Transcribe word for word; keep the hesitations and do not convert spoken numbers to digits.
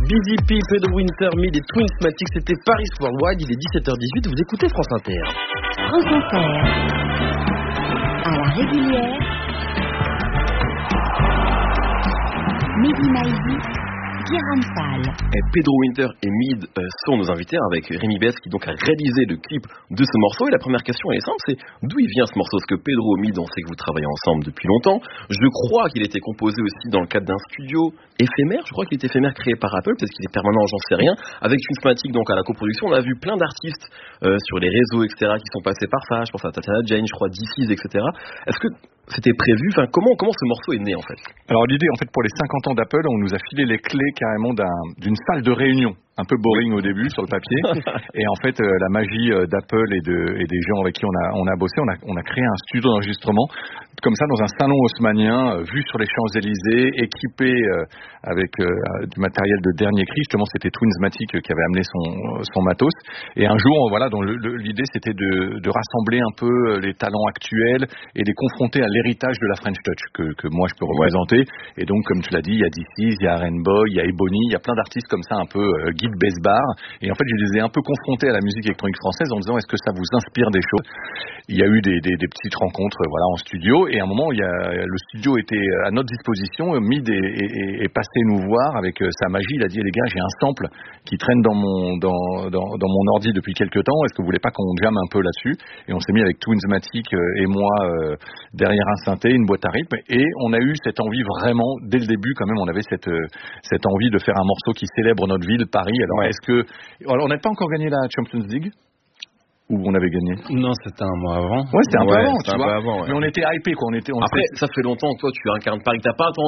Busy P, Pedro Winter, Mid et Twinsmatic, c'était Paris Worldwide, il est dix-sept heures dix-huit, vous écoutez France Inter. France Inter, à la régulière, Mehdi Maizi, Guérin Fall. Et Pedro Winter et Mid euh, sont nos invités avec Rémi Bess qui donc a réalisé le clip de ce morceau. Et la première question elle est simple, c'est d'où il vient ce morceau? Parce que Pedro et Mid, on sait que vous travaillez ensemble depuis longtemps. Je crois qu'il était composé aussi dans le cadre d'un studio éphémère. Je crois qu'il est éphémère créé par Apple, peut-être qu'il est permanent, j'en sais rien. Avec Twinsmatic donc à la coproduction, on a vu plein d'artistes euh, sur les réseaux, et cetera qui sont passés par ça. Je pense à Tatiana Jane, je crois D C, et cetera. Est-ce que c'était prévu? Enfin, comment, comment ce morceau est né en fait? Alors l'idée, en fait, pour les cinquante ans d'Apple, on nous a filé les clés carrément d'un, d'une salle de réunion. Un peu boring au début sur le papier. Et en fait, euh, la magie euh, d'Apple et, de, et des gens avec qui on a, on a bossé, on a, on a créé un studio d'enregistrement comme ça dans un salon haussmannien, euh, vu sur les Champs-Élysées, équipé euh, avec euh, du matériel de dernier cri. Justement, c'était Twinsmatic qui avait amené son, son matos. Et un jour, voilà, donc le, le, l'idée c'était de, de rassembler un peu les talents actuels et les confronter à l'héritage de la French Touch que, que moi je peux représenter. Ouais. Et donc, comme tu l'as dit, il y a D C, il y a Rainbow, il y a Ebony, il y a plein d'artistes comme ça un peu euh, Besbar, et en fait je les ai un peu confrontés à la musique électronique française en disant est-ce que ça vous inspire des choses. Il y a eu des, des, des petites rencontres voilà en studio, et à un moment il y a, le studio était à notre disposition. Mid est, est, est passé nous voir avec sa magie, il a dit les gars, j'ai un sample qui traîne dans mon dans, dans, dans mon ordi depuis quelques temps, est-ce que vous voulez pas qu'on jamme un peu là-dessus? Et on s'est mis avec Twinsmatic et moi euh, derrière un synthé, une boîte à rythme, et on a eu cette envie vraiment dès le début, quand même on avait cette, cette envie de faire un morceau qui célèbre notre ville, Paris. Alors, ouais. est-ce que. Alors, on n'a pas encore gagné la Champions League? Ou on avait gagné? Non, c'était un mois avant. Ouais, c'était un ouais, peu avant, tu un vois. Peu avant, ouais. Mais on était hypé, quoi. On était, on Après, était... ça fait longtemps que toi, tu incarnes Paris. T'as pas attendu